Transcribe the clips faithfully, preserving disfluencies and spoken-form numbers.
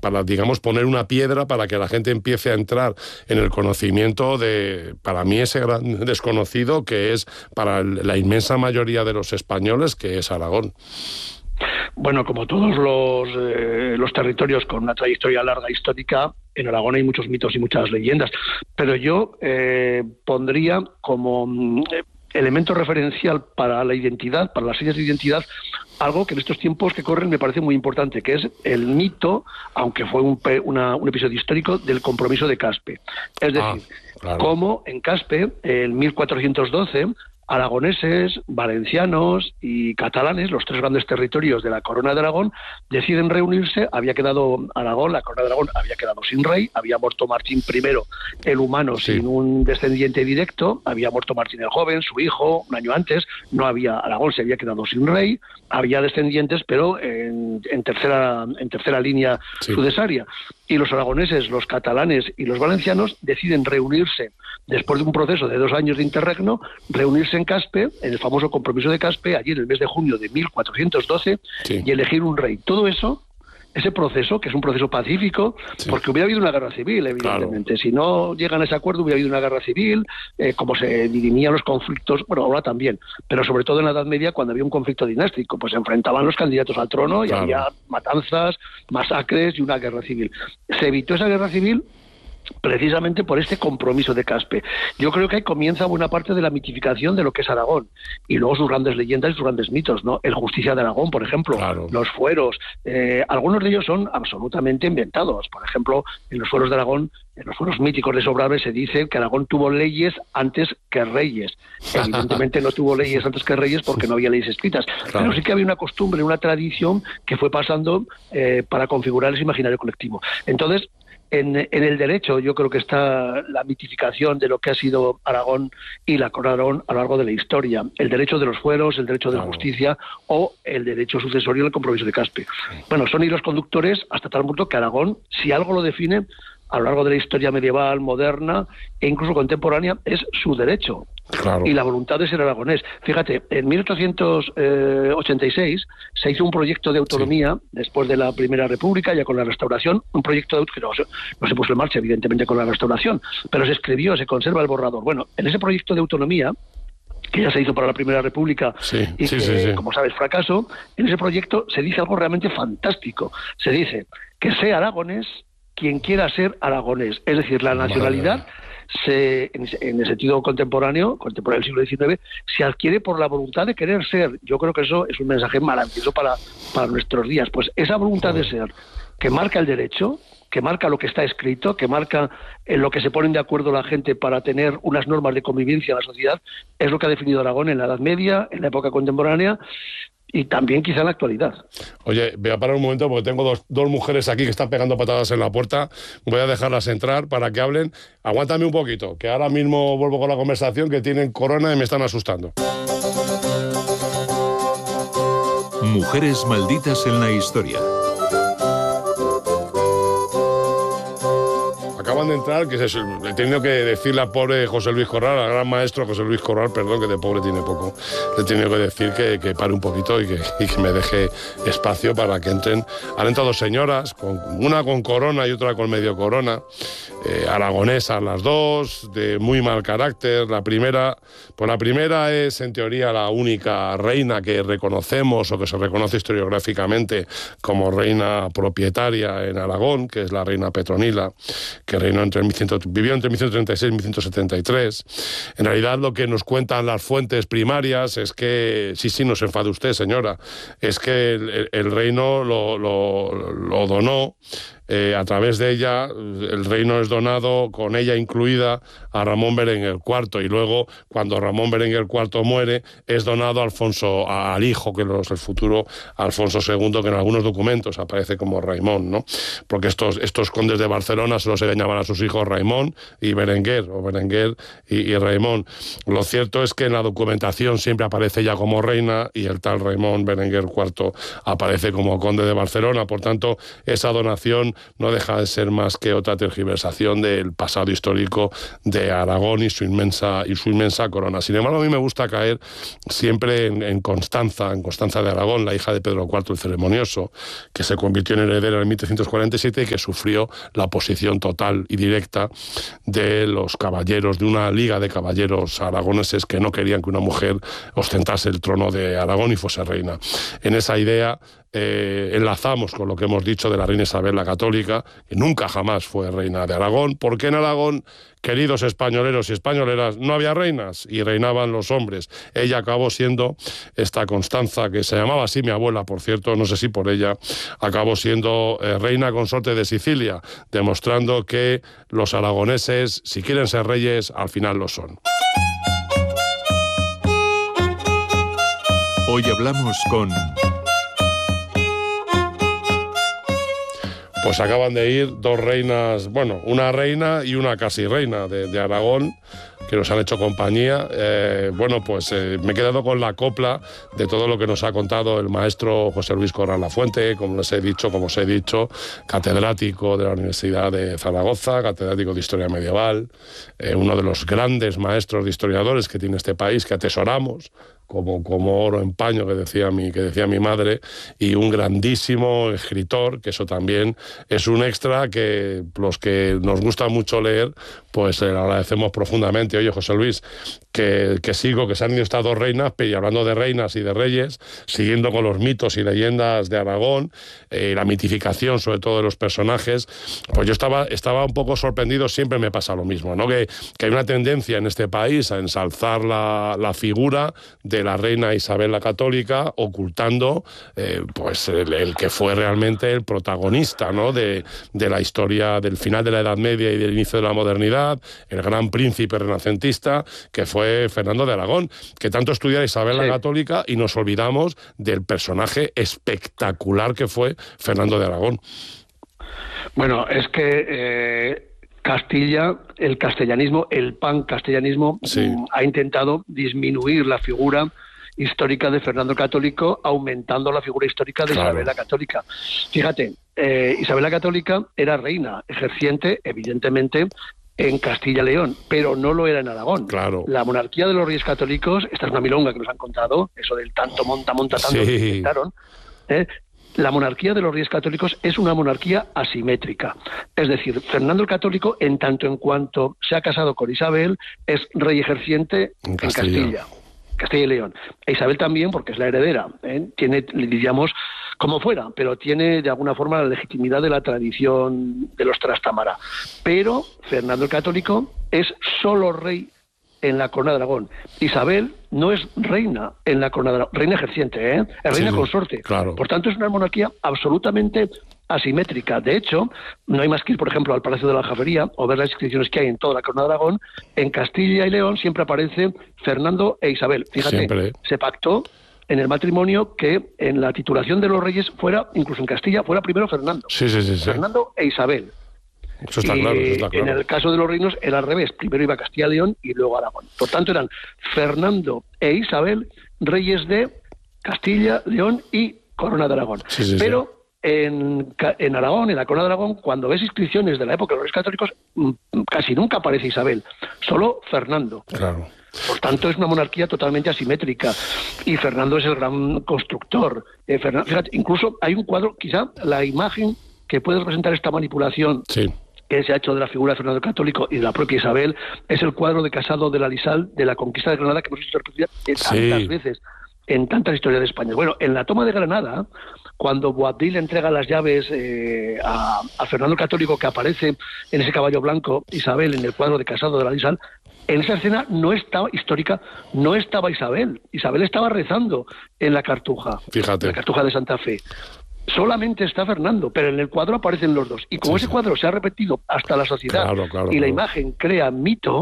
para, digamos, poner una piedra para que la gente empiece a entrar en el conocimiento de, para mí, ese gran desconocido que es para la inmensa mayoría de los españoles, que es Aragón. Bueno, como todos los, eh, los territorios con una trayectoria larga histórica, en Aragón hay muchos mitos y muchas leyendas, pero yo eh, pondría como eh, elemento referencial para la identidad, para las señas de identidad, algo que en estos tiempos que corren me parece muy importante, que es el mito, aunque fue un, una, un episodio histórico, del compromiso de Caspe. Es decir, ah, claro. Cómo en Caspe, en mil cuatrocientos doce, aragoneses, valencianos y catalanes, los tres grandes territorios de la Corona de Aragón, deciden reunirse. Había quedado Aragón, la Corona de Aragón había quedado sin rey, había muerto Martín primero, el humano, sí. sin un descendiente directo, había muerto Martín el joven, su hijo, un año antes, no había, Aragón se había quedado sin rey, había descendientes, pero en, en tercera en tercera línea sí. sucesoria. Y los aragoneses, los catalanes y los valencianos deciden reunirse, después de un proceso de dos años de interregno, reunirse en Caspe, en el famoso compromiso de Caspe, allí en el mes de junio de mil cuatrocientos doce, sí. y elegir un rey. Todo eso, ese proceso, que es un proceso pacífico, sí. porque hubiera habido una guerra civil, evidentemente. Claro. Si no llegan a ese acuerdo, hubiera habido una guerra civil, eh, como se dirimían los conflictos, bueno, ahora también, pero sobre todo en la Edad Media, cuando había un conflicto dinástico, pues se enfrentaban los candidatos al trono y claro. había matanzas, masacres y una guerra civil. Se evitó esa guerra civil precisamente por este compromiso de Caspe. Yo creo que ahí comienza buena parte de la mitificación de lo que es Aragón, y luego sus grandes leyendas y sus grandes mitos, ¿no? El Justicia de Aragón, por ejemplo, claro. los fueros, eh, algunos de ellos son absolutamente inventados. Por ejemplo, en los fueros de Aragón, en los fueros míticos de Sobrarbe se dice que Aragón tuvo leyes antes que reyes. Evidentemente no tuvo leyes antes que reyes porque no había leyes escritas, claro. pero sí que había una costumbre, una tradición que fue pasando eh, para configurar ese imaginario colectivo. Entonces, En, en el derecho yo creo que está la mitificación de lo que ha sido Aragón y la Corona de Aragón a lo largo de la historia. El derecho de los fueros, el derecho de la justicia o el derecho sucesorio del compromiso de Caspe. Bueno, son hilos conductores hasta tal punto que Aragón, si algo lo define a lo largo de la historia medieval, moderna e incluso contemporánea, es su derecho. Claro. Y la voluntad de ser aragonés. Fíjate, en mil ochocientos ochenta y seis se hizo un proyecto de autonomía, sí. después de la Primera República, ya con la Restauración, un proyecto de, que no, no se puso en marcha, evidentemente, con la Restauración, pero se escribió, se conserva el borrador. Bueno, en ese proyecto de autonomía, que ya se hizo para la Primera República sí, y sí, que, sí, sí. como sabes, fracaso, en ese proyecto se dice algo realmente fantástico. Se dice que sea aragonés quien quiera ser aragonés, es decir, la nacionalidad se, en, en el sentido contemporáneo, contemporáneo del siglo diecinueve, se adquiere por la voluntad de querer ser. Yo creo que eso es un mensaje maravilloso para, para nuestros días. Pues esa voluntad de ser, que marca el derecho, que marca lo que está escrito, que marca en lo que se ponen de acuerdo la gente para tener unas normas de convivencia en la sociedad, es lo que ha definido Aragón en la Edad Media, en la época contemporánea, y también quizá en la actualidad. Oye, voy a parar un momento porque tengo dos, dos mujeres aquí que están pegando patadas en la puerta. Voy a dejarlas entrar para que hablen. Aguántame un poquito, que ahora mismo vuelvo con la conversación, que tienen corona y me están asustando. Mujeres malditas en la historia. Acaban de entrar, que es, le he tenido que decirle al pobre José Luis Corral, al gran maestro José Luis Corral, perdón, que de pobre tiene poco, le he tenido que decir que, que pare un poquito y que, y que me deje espacio para que entren. Han entrado dos señoras, con, una con corona y otra con medio corona, eh, aragonesas las dos, de muy mal carácter. La primera, pues la primera es en teoría la única reina que reconocemos o que se reconoce historiográficamente como reina propietaria en Aragón, que es la reina Petronila, que reinó entre mil cien, vivió entre mil ciento treinta y seis y mil ciento setenta y tres. En realidad lo que nos cuentan las fuentes primarias es que, sí, sí, no se enfade usted, señora, es que el, el reino lo, lo, lo donó. Eh, a través de ella, el reino es donado, con ella incluida, a Ramón Berenguer cuarto, y luego, cuando Ramón Berenguer cuarto muere, es donado a Alfonso, a, al hijo, que es el futuro Alfonso segundo, que en algunos documentos aparece como Raimón, ¿no? Porque estos, estos condes de Barcelona solo se llamaban a sus hijos Raimón y Berenguer, o Berenguer y, y Raimón. Lo cierto es que en la documentación siempre aparece ella como reina, y el tal Raimón Berenguer cuarto aparece como conde de Barcelona. Por tanto, esa donación Aragón no deja de ser más que otra tergiversación del pasado histórico de Aragón y su inmensa, y su inmensa corona. Sin embargo, a mí me gusta caer siempre en, en Constanza, en Constanza de Aragón, la hija de Pedro cuarto el Ceremonioso, que se convirtió en heredera en mil trescientos cuarenta y siete y que sufrió la oposición total y directa de los caballeros, de una liga de caballeros aragoneses que no querían que una mujer ostentase el trono de Aragón y fuese reina. En esa idea eh, enlazamos con lo que hemos dicho de la reina Isabel la Católica, que nunca jamás fue reina de Aragón, porque en Aragón, queridos españoleros y españoleras, no había reinas y reinaban los hombres. Ella acabó siendo esta Constanza, que se llamaba así mi abuela, por cierto, no sé si por ella, acabó siendo eh, reina consorte de Sicilia, demostrando que los aragoneses, si quieren ser reyes, al final lo son. Hoy hablamos con... Pues acaban de ir dos reinas, bueno, una reina y una casi reina de, de Aragón, que nos han hecho compañía. Eh, bueno, pues eh, me he quedado con la copla de todo lo que nos ha contado el maestro José Luis Corral Lafuente, como les he dicho, como os he dicho, catedrático de la Universidad de Zaragoza, catedrático de Historia Medieval, eh, uno de los grandes maestros de historiadores que tiene este país, que atesoramos como, como oro en paño, que decía, mi, que decía mi madre, y un grandísimo escritor, que eso también es un extra que los que nos gusta mucho leer, pues le agradecemos profundamente. Oye, José Luis, que, que sigo, que se han ido estas dos reinas, y hablando de reinas y de reyes, siguiendo con los mitos y leyendas de Aragón, eh, la mitificación sobre todo de los personajes, pues yo estaba, estaba un poco sorprendido, siempre me pasa lo mismo, ¿no? Que, que hay una tendencia en este país a ensalzar la, la figura de la reina Isabel la Católica, ocultando eh, pues el, el que fue realmente el protagonista, ¿no? de, de la historia del final de la Edad Media y del inicio de la modernidad, el gran príncipe renacentista, que fue Fernando de Aragón, que tanto estudia a Isabel sí. la Católica, y nos olvidamos del personaje espectacular que fue Fernando de Aragón. Bueno, es que eh, Castilla, el castellanismo, el pancastellanismo, sí. mm, ha intentado disminuir la figura histórica de Fernando el Católico, aumentando la figura histórica de claro. Isabel la Católica. Fíjate, eh, Isabel la Católica era reina ejerciente, evidentemente, en Castilla y León, pero no lo era en Aragón. Claro. La monarquía de los Reyes Católicos, esta es una milonga que nos han contado, eso del tanto monta, monta, tanto sí. que inventaron, ¿eh? La monarquía de los Reyes Católicos es una monarquía asimétrica. Es decir, Fernando el Católico, en tanto en cuanto se ha casado con Isabel, es rey ejerciente en Castilla. En Castilla. Castilla y León. E Isabel también, porque es la heredera, ¿eh? Tiene, diríamos, como fuera, pero tiene de alguna forma la legitimidad de la tradición de los Trastámara. Pero Fernando el Católico es solo rey en la corona de Aragón. Isabel no es reina en la corona de Aragón, reina ejerciente, ¿eh? Es reina sí, consorte. Claro. Por tanto, es una monarquía absolutamente asimétrica. De hecho, no hay más que ir, por ejemplo, al Palacio de la Aljafería o ver las inscripciones que hay en toda la corona de Aragón. En Castilla y León siempre aparecen Fernando e Isabel. Fíjate, siempre. Se pactó en el matrimonio que en la titulación de los reyes fuera, incluso en Castilla, fuera primero Fernando. Sí, sí, sí, sí. Fernando e Isabel. Eso está, y claro, eso está claro. En el caso de los reinos era al revés. Primero iba Castilla y León y luego Aragón. Por tanto, eran Fernando e Isabel, reyes de Castilla, León y Corona de Aragón. Sí, sí, Pero sí. En, en Aragón, en la Corona de Aragón, cuando ves inscripciones de la época de los Reyes Católicos, casi nunca aparece Isabel, solo Fernando. Claro. Por tanto, es una monarquía totalmente asimétrica. Y Fernando es el gran constructor. Eh, Fernando, fíjate, incluso hay un cuadro, quizá la imagen que puede representar esta manipulación sí. que se ha hecho de la figura de Fernando el Católico y de la propia Isabel, es el cuadro de Casado de la Lisal de la conquista de Granada, que hemos visto repetida tantas sí. veces en tantas historias de España. Bueno, en la toma de Granada, cuando Boabdil entrega las llaves eh, a, a Fernando el Católico, que aparece en ese caballo blanco, Isabel, en el cuadro de Casado de la Lisal, en esa escena no estaba histórica, no estaba Isabel. Isabel estaba rezando en la Cartuja, Fíjate. En la Cartuja de Santa Fe. Solamente está Fernando, pero en el cuadro aparecen los dos. Y como sí, ese cuadro se ha repetido hasta la sociedad claro, claro, y la claro. imagen crea mito,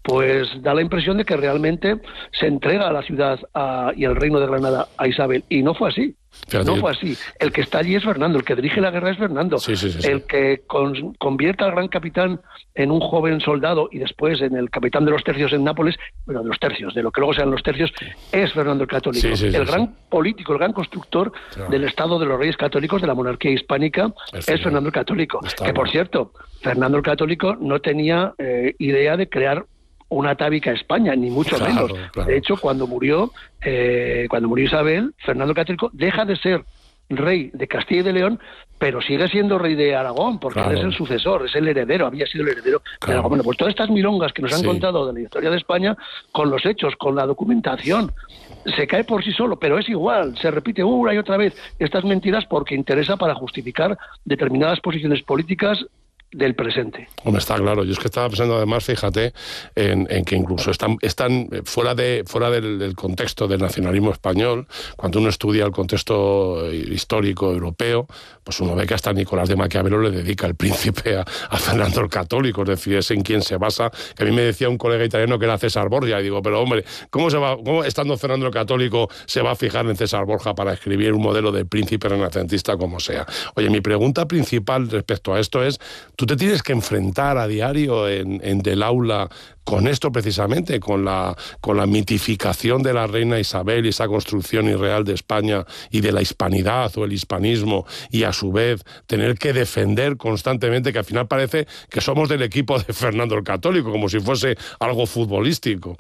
pues da la impresión de que realmente se entrega a la ciudad a, y al reino de Granada a Isabel, y no fue así. Fíjate. No fue así. El que está allí es Fernando, el que dirige la guerra es Fernando. Sí, sí, sí, sí. El que con, convierte al gran capitán en un joven soldado y después en el capitán de los tercios en Nápoles, bueno, de los tercios, de lo que luego sean los tercios, es Fernando el Católico. Sí, sí, sí, el gran sí. político, el gran constructor claro. del Estado de los Reyes Católicos, de la monarquía hispánica, es, es Fernando el Católico. Que, por cierto, Fernando el Católico no tenía eh, idea de crear una atávica España, ni mucho claro, menos. Claro. De hecho, cuando murió, eh, cuando murió Isabel, Fernando el Católico deja de ser rey de Castilla y de León, pero sigue siendo rey de Aragón, porque claro. él es el sucesor, es el heredero, había sido el heredero claro. de Aragón. Bueno, pues todas estas milongas que nos han sí. contado de la historia de España, con los hechos, con la documentación, se cae por sí solo, pero es igual, se repite una y otra vez estas mentiras porque interesa para justificar determinadas posiciones políticas del presente. Hombre, está claro. Yo es que estaba pensando además, fíjate, en, en que incluso están, están fuera de fuera del, del contexto del nacionalismo español. Cuando uno estudia el contexto histórico europeo, pues uno ve que hasta Nicolás de Maquiavelo le dedica el príncipe a, a Fernando el Católico, es decir, es en quien se basa. Que a mí me decía un colega italiano que era César Borgia, y digo, pero hombre, ¿cómo se va, cómo estando Fernando el Católico se va a fijar en César Borgia para escribir un modelo de príncipe renacentista como sea? Oye, mi pregunta principal respecto a esto es, ¿tú te tienes que enfrentar a diario en, en Del Aula con esto precisamente, con la, con la mitificación de la reina Isabel y esa construcción irreal de España y de la hispanidad o el hispanismo, y a su vez tener que defender constantemente que al final parece que somos del equipo de Fernando el Católico, como si fuese algo futbolístico?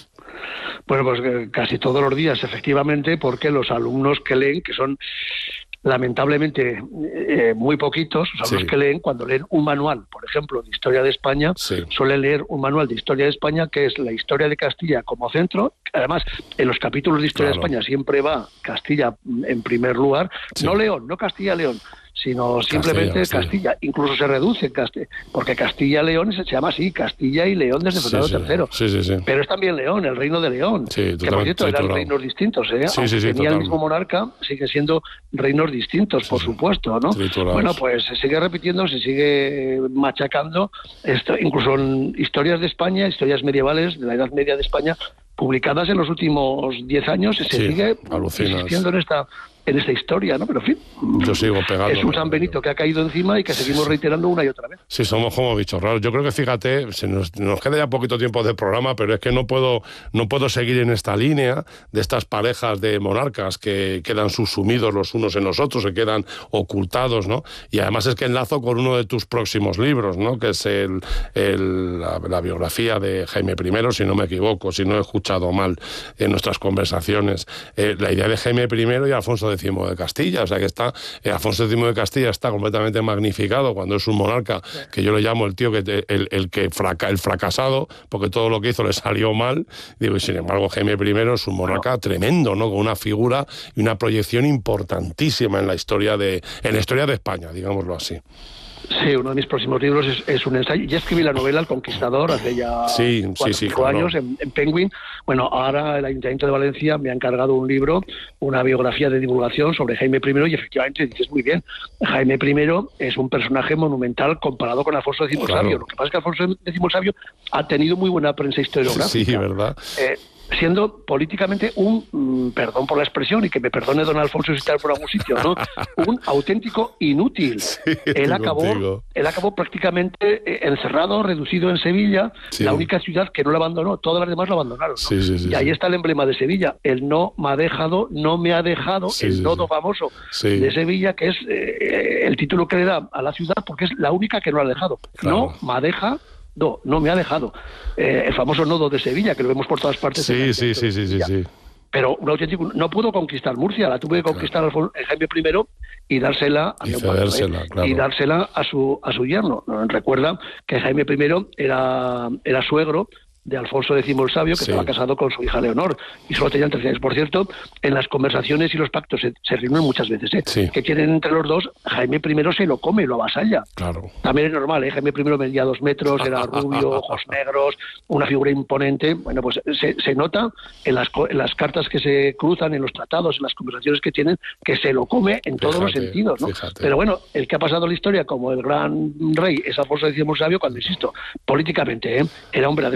Bueno, pues eh, casi todos los días, efectivamente, porque los alumnos que leen, que son lamentablemente eh, muy poquitos, los alumnos sí. que leen, cuando leen un manual, por ejemplo, de Historia de España, sí. suelen leer un manual de Historia de España que es la historia de Castilla como centro. Además, en los capítulos de Historia claro. de España siempre va Castilla en primer lugar, sí. no León, no Castilla-León, sino simplemente Castilla, Castilla. Incluso se reduce, Castilla, porque Castilla-León se llama así, Castilla y León desde Fernando sí, sí, tercero. Sí, sí, sí. Pero es también León, el reino de León, sí, que por cierto eran reinos distintos, ¿eh? Sí, sí, sí, tenía total. el mismo monarca, sigue siendo reinos distintos, sí, por supuesto, ¿no? Triturados. Bueno, pues se sigue repitiendo, se sigue machacando, esto, incluso en historias de España, historias medievales de la Edad Media de España, publicadas en los últimos diez años, se sí, sigue alucinas. insistiendo en esta en esta historia, ¿no? Pero en fin, yo sigo pegando. Es un San Benito que ha caído encima y que seguimos reiterando una y otra vez. Sí, somos como bichos raros. Yo creo que, fíjate, se nos, nos queda ya poquito tiempo de programa, pero es que no puedo, no puedo seguir en esta línea de estas parejas de monarcas que quedan subsumidos los unos en los otros, se quedan ocultados, ¿no? Y además es que enlazo con uno de tus próximos libros, ¿no? Que es el, el, la, la biografía de Jaime I, si no me equivoco, si no he escuchado mal en nuestras conversaciones. Eh, la idea de Jaime I y Alfonso X de Castilla, o sea que está, eh, Alfonso X de Castilla está completamente magnificado cuando es un monarca que yo le llamo el tío que te, el, el que fraca, el fracasado, porque todo lo que hizo le salió mal. Digo, y sin embargo Jaime I es un monarca bueno. tremendo, ¿no? Con una figura y una proyección importantísima en la historia de, en la historia de España, digámoslo así. Sí, uno de mis próximos libros es, es un ensayo. Ya escribí la novela El Conquistador hace ya sí, cuatro sí, sí, cinco claro. años en, en Penguin. Bueno, ahora el Ayuntamiento de Valencia me ha encargado un libro, una biografía de divulgación sobre Jaime I, y efectivamente dices muy bien, Jaime I es un personaje monumental comparado con Alfonso X claro. Sabio. Lo que pasa es que Alfonso X Sabio ha tenido muy buena prensa historiográfica. Sí, ¿verdad? Eh, siendo políticamente un, mmm, perdón por la expresión, y que me perdone don Alfonso si está por algún sitio, ¿no? Un auténtico inútil. Sí, él, acabó, él acabó prácticamente eh, encerrado, reducido en Sevilla, sí. la única ciudad que no lo abandonó, todas las demás lo abandonaron, ¿no? Sí, sí, sí, y ahí sí. está el emblema de Sevilla, el no me ha dejado, no me ha dejado, sí, el sí, nodo sí. famoso sí. de Sevilla, que es eh, el título que le da a la ciudad, porque es la única que no ha dejado. Claro. No me deja. No, no me ha dejado. Eh, el famoso nodo de Sevilla, que lo vemos por todas partes. Sí, sí, sí, sí, sí, sí. Pero un auténtico, no pudo conquistar Murcia, la tuve que conquistar claro. a Jaime I y dársela a y, mi padre, cedérsela, claro. y dársela a su a su yerno. Recuerda que Jaime I era, era suegro de Alfonso X el Sabio, que sí. estaba casado con su hija Leonor, y solo tenían trece años. Por cierto, en las conversaciones y los pactos se, se reúnen muchas veces, ¿eh? Sí. que quieren entre los dos, Jaime I se lo come, lo avasalla. Claro. También es normal, ¿eh? Jaime I medía dos metros, era rubio, ojos negros, una figura imponente. Bueno, pues se, se nota en las, en las cartas que se cruzan, en los tratados, en las conversaciones que tienen, que se lo come en todos fíjate, los sentidos, ¿no? Fíjate. Pero bueno, el que ha pasado la historia como el gran rey es Alfonso X el Sabio, cuando, insisto, políticamente, ¿eh? era un verdadero inútil.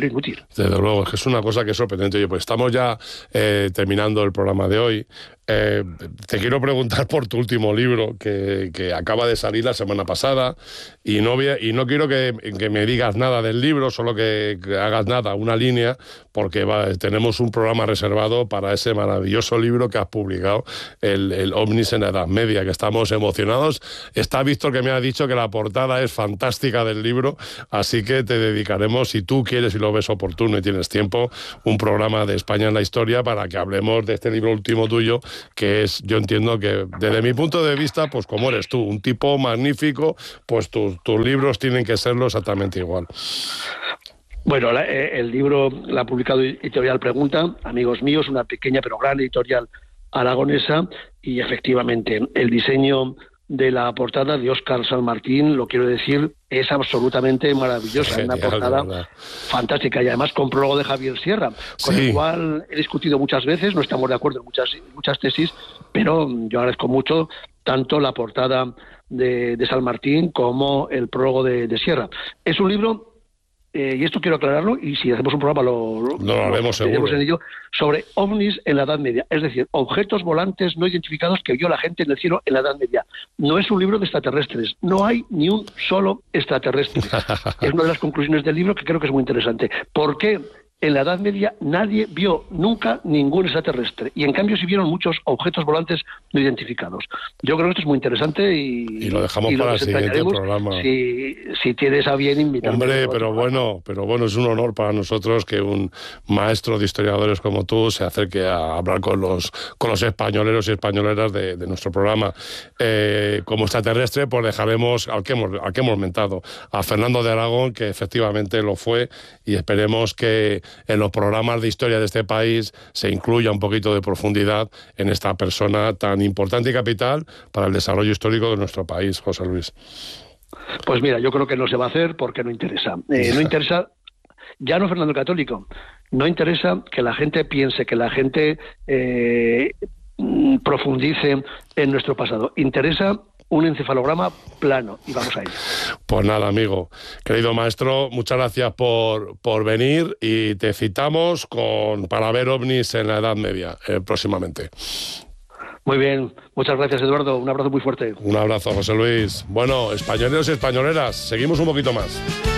Desde luego, es que es una cosa que es sorprendente. Oye, pues estamos ya eh, terminando el programa de hoy. Eh, te quiero preguntar por tu último libro, que, que acaba de salir la semana pasada, y no, voy a, y no quiero que, que me digas nada del libro, solo que, que hagas nada, una línea, porque va, tenemos un programa reservado para ese maravilloso libro que has publicado, el, el OVNIs en la Edad Media, que estamos emocionados. Está Víctor, que me ha dicho que la portada es fantástica del libro, así que te dedicaremos, si tú quieres y lo ves oportuno y tienes tiempo, un programa de España en la Historia para que hablemos de este libro último tuyo, que es, yo entiendo que desde mi punto de vista, pues como eres tú, un tipo magnífico, pues tus, tus libros tienen que serlo exactamente igual. Bueno, la, eh, el libro lo ha publicado Editorial Pregunta, amigos míos, una pequeña pero gran editorial aragonesa, y efectivamente el diseño de la portada de Óscar Sanmartín, lo quiero decir, es absolutamente maravillosa. Genial, una portada fantástica, y además con prólogo de Javier Sierra, con sí. el cual he discutido muchas veces, no estamos de acuerdo en muchas, muchas tesis, pero yo agradezco mucho tanto la portada de, de Sanmartín como el prólogo de, de Sierra. Es un libro... Eh, y esto quiero aclararlo, y si hacemos un programa lo, lo, no, lo haremos seguro. En ello, sobre ovnis en la Edad Media, es decir, objetos volantes no identificados que vio la gente en el cielo en la Edad Media. No es un libro de extraterrestres, no hay ni un solo extraterrestre. Es una de las conclusiones del libro que creo que es muy interesante. ¿Por qué? En la Edad Media nadie vio nunca ningún extraterrestre, y en cambio sí vieron muchos objetos volantes no identificados. Yo creo que esto es muy interesante y, y lo dejamos y para lo el siguiente programa. Si, si tienes a bien invitarme. Hombre, pero bueno, pero bueno, es un honor para nosotros que un maestro de historiadores como tú se acerque a hablar con los con los españoleros y españoleras de, de nuestro programa. Eh, como extraterrestre, pues dejaremos al que hemos al que hemos mentado, a Fernando de Aragón, que efectivamente lo fue, y esperemos que en los programas de historia de este país se incluya un poquito de profundidad en esta persona tan importante y capital para el desarrollo histórico de nuestro país, José Luis. Pues mira, yo creo que no se va a hacer porque no interesa. Eh, no interesa, ya no Fernando el Católico, no interesa que la gente piense, que la gente eh, profundice en nuestro pasado. Interesa un encefalograma plano, y vamos a ello. Pues nada, amigo. Querido maestro, muchas gracias por, por venir, y te citamos con, para ver ovnis en la Edad Media eh, próximamente. Muy bien, muchas gracias, Eduardo. Un abrazo muy fuerte. Un abrazo, José Luis. Bueno, españoleros y españoleras, seguimos un poquito más.